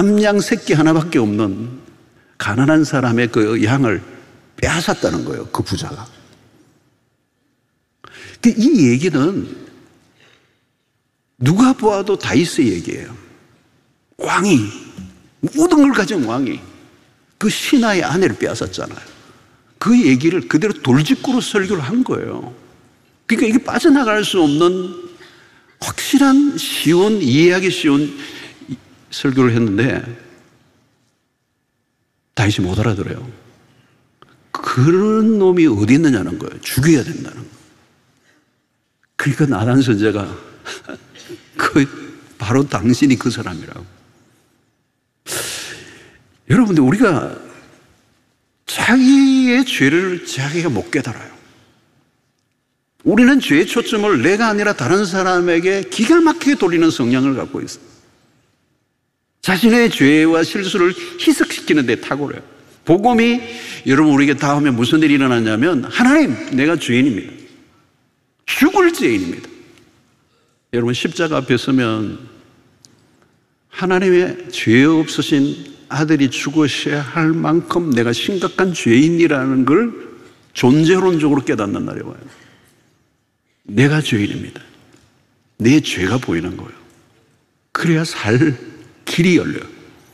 암양 새끼 하나밖에 없는 가난한 사람의 그 양을 빼앗았다는 거예요, 그 부자가. 이 얘기는 누가 보아도 다윗의 얘기예요. 왕이, 모든 걸 가진 왕이 그 신하의 아내를 빼앗았잖아요. 그 얘기를 그대로 돌직구로 설교를 한 거예요. 그러니까 이게 빠져나갈 수 없는 확실한, 쉬운, 이해하기 쉬운 설교를 했는데 다윗이 못 알아들어요. 그런 놈이 어디 있느냐는 거예요. 죽여야 된다는 거예요. 그러니까 나단 선지자가 바로 당신이 그 사람이라고. 여러분들, 우리가 자기의 죄를 자기가 못 깨달아요. 우리는 죄의 초점을 내가 아니라 다른 사람에게 기가 막히게 돌리는 성향을 갖고 있어요. 자신의 죄와 실수를 희석시키는 데 탁월해요. 복음이 여러분 우리에게 닿으면 무슨 일이 일어나냐면, 하나님, 내가 죄인입니다. 죽을 죄인입니다. 여러분, 십자가 앞에 서면 하나님의 죄 없으신 아들이 죽으셔야 할 만큼 내가 심각한 죄인이라는 걸 존재론적으로 깨닫는 날이 와요. 내가 죄인입니다. 내 죄가 보이는 거예요. 그래야 살 길이 열려요.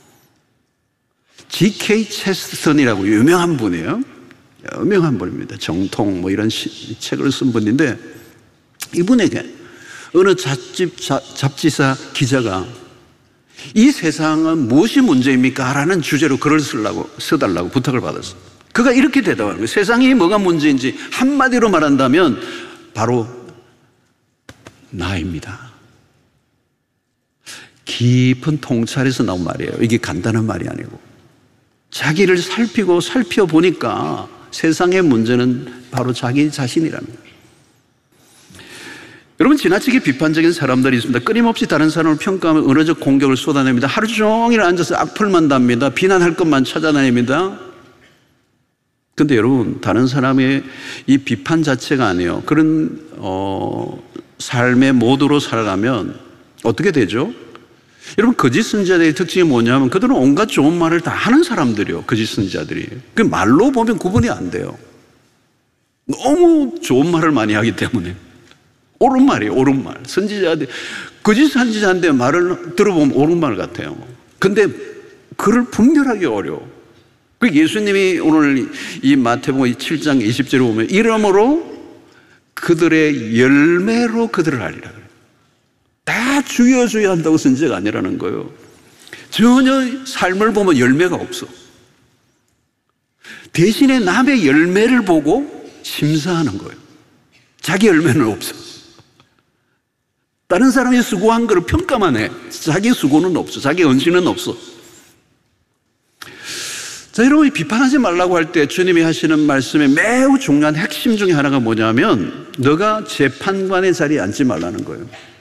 G.K. 체스턴이라고 유명한 분이에요. 유명한 분입니다. 정통 뭐 이런 책을 쓴 분인데, 이분에게 어느 잡지사 기자가 이 세상은 무엇이 문제입니까? 라는 주제로 글을 써달라고 부탁을 받았어요. 그가 이렇게 대답하는 거예요. 세상이 뭐가 문제인지 한마디로 말한다면 바로 나입니다. 깊은 통찰에서 나온 말이에요. 이게 간단한 말이 아니고. 자기를 살펴보니까 세상의 문제는 바로 자기 자신이라는 거예요. 여러분, 지나치게 비판적인 사람들이 있습니다. 끊임없이 다른 사람을 평가하며 언어적 공격을 쏟아냅니다. 하루 종일 앉아서 악플만 답니다. 비난할 것만 찾아다닙니다. 그런데 여러분, 다른 사람의 이 비판 자체가 아니에요. 그런 삶의 모드로 살아가면 어떻게 되죠? 여러분, 거짓 선지자들의 특징이 뭐냐면 그들은 온갖 좋은 말을 다 하는 사람들이요. 거짓 선지자들이. 그 말로 보면 구분이 안 돼요. 너무 좋은 말을 많이 하기 때문에. 옳은 말이에요, 옳은 말. 선지자들, 거짓 선지자인데 말을 들어보면 옳은 말 같아요. 근데 그를 분별하기 어려워. 그 예수님이 오늘 이 마태복음 7장 20절에 보면 이러므로 그들의 열매로 그들을 알리라 그래요. 다 죽여줘야 한다고 선지자가 아니라는 거예요. 전혀 삶을 보면 열매가 없어. 대신에 남의 열매를 보고 심사하는 거예요. 자기 열매는 없어. 다른 사람이 수고한 거를 평가만 해. 자기 수고는 없어. 자기 헌신은 없어. 자, 여러분이 비판하지 말라고 할 때 주님이 하시는 말씀의 매우 중요한 핵심 중에 하나가 뭐냐면, 너가 재판관의 자리에 앉지 말라는 거예요.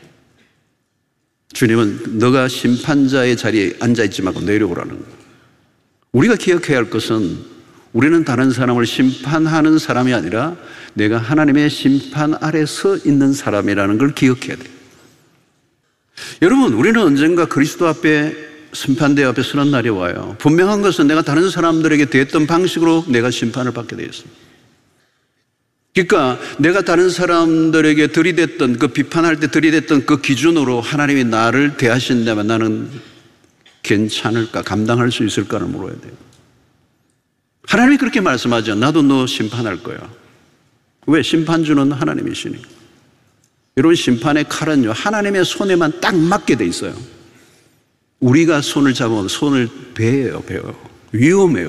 주님은 너가 심판자의 자리에 앉아있지 말고 내려오라는 거예요. 우리가 기억해야 할 것은 우리는 다른 사람을 심판하는 사람이 아니라 내가 하나님의 심판 아래 서 있는 사람이라는 걸 기억해야 돼요. 여러분, 우리는 언젠가 그리스도 앞에, 심판대 앞에 서는 날이 와요. 분명한 것은 내가 다른 사람들에게 대했던 방식으로 내가 심판을 받게 되어 있습니다. 그러니까 내가 다른 사람들에게 들이댔던, 그 비판할 때 들이댔던 그 기준으로 하나님이 나를 대하신다면 나는 괜찮을까, 감당할 수 있을까를 물어야 돼요. 하나님이 그렇게 말씀하죠. 나도 너 심판할 거야. 왜? 심판주는 하나님이시니까. 여러분, 심판의 칼은요, 하나님의 손에만 딱 맞게 돼 있어요. 우리가 손을 잡으면 손을 베어요. 위험해요.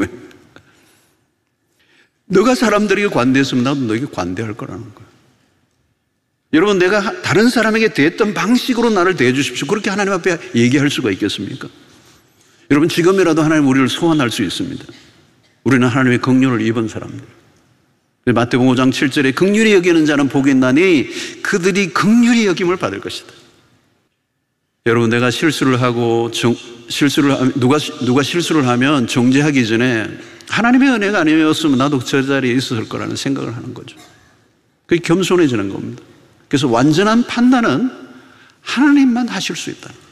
너가 사람들에게 관대했으면 나도 너에게 관대할 거라는 거예요. 여러분, 내가 다른 사람에게 대했던 방식으로 나를 대해 주십시오. 그렇게 하나님 앞에 얘기할 수가 있겠습니까? 여러분, 지금이라도 하나님 우리를 소환할 수 있습니다. 우리는 하나님의 긍휼을 입은 사람들. 마태복음 5장 7절에 긍휼히 여기는 자는 복이 있나니 그들이 긍휼히 여김을 받을 것이다. 여러분, 내가 실수를 하고 누가 실수를 하면 정죄하기 전에 하나님의 은혜가 아니었으면 나도 저 자리에 있었을 거라는 생각을 하는 거죠. 그게 겸손해지는 겁니다. 그래서 완전한 판단은 하나님만 하실 수 있다.